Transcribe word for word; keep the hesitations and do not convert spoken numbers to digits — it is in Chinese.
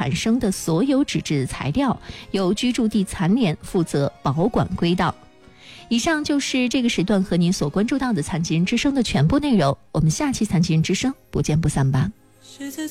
产生的所有纸质材料，由居住地残联负责保管归档。以上就是这个时段和您所关注到的残疾人之声的全部内容，我们下期残疾人之声不见不散吧。 是自